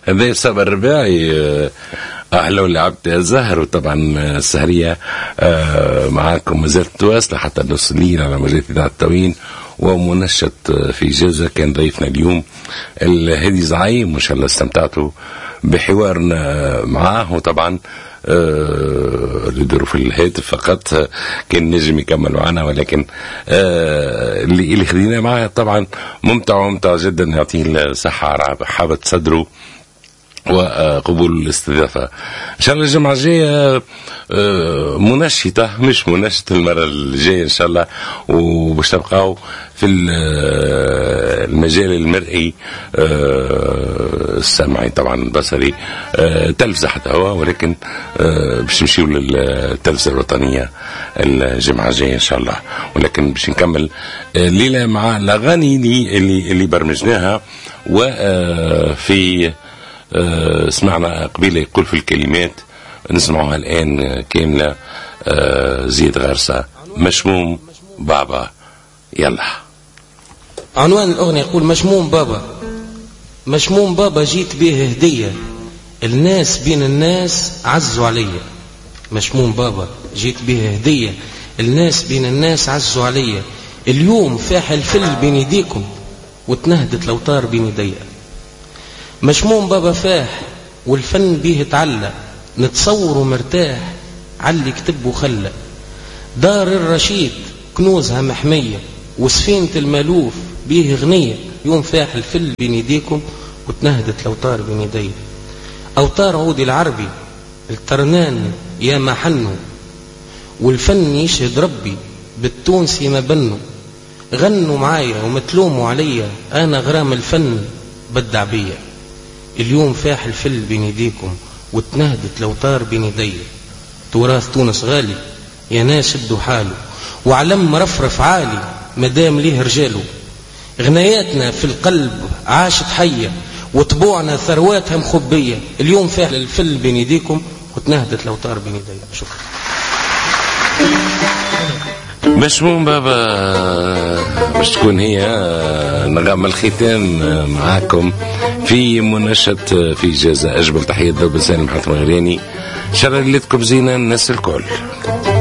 هذا صبر الرباعي. أهلا لعبت الزهر. وطبعا السهرية معاكم ما زالت تواصل حتى نص الليل على موجات إذاعة التوين. ومنشط في جازة كان ضيفنا اليوم الهادي زعيم، وإن شاء الله استمتعتوا بحوارنا معاه. وطبعا لظروف الهاتف فقط كان نجم يكمل معنا، ولكن اللي خلينا معاه طبعا ممتع جدا، يعطيه الصحة رحابة صدره وقبول الاستضافة. إن شاء الله الجمعة الجاية منشطة، مش منشطة المرة الجاية إن شاء الله، وباش تبقاو في المجال المرئي السمعي طبعا البصري تلفزة حتى هو، ولكن باش نمشيو للتلفزة الوطنية الجمعة الجاية إن شاء الله. ولكن باش نكمل الليلة مع الأغاني اللي برمجناها. وفي سمعنا قبيلة يقول في الكلمات، نسمعها الآن كاملة. زيد غرسة مشموم بابا. يلا عنوان الأغنية يقول مشموم بابا. مشموم بابا جيت به هدية، الناس بين الناس عزوا عليا. مشموم بابا جيت به هدية، الناس بين الناس عزوا عليا. اليوم فاح الفل بين يديكم وتنهدت الأوتار بين يديا. مشموم بابا فاح والفن بيه تعلق، نتصور ومرتاح علي كتب وخلى. دار الرشيد كنوزها محمية، وسفينة المالوف بيه غنية. يوم فاح الفل بين يديكم وتنهدت الأوتار بين يدي. أوتار عودي العربي الترنان يا ما حنوا، والفن يشهد ربي بالتونسي ما بنوا. غنوا معايا ومتلوموا عليا، أنا غرام الفن بدع بيا. اليوم فاح الفل بين يديكم وتنهدت الأوتار بين يدي. تراث تونس غالي يا ناس شدوا حاله، وعلم مرفرف عالي مدام ليه رجاله. غناياتنا في القلب عاشت حية، وطبوعنا ثرواتها مخبية. اليوم فاح الفل بين يديكم وتنهدت الأوتار بين يدي. شكرا. مشموم بابا باش تكون هي نغم الختام معاكم في منشط في جازة. أجمل تحية ضرب سالم حاتم غرياني. شر ليلتكم زينة الناس الكل.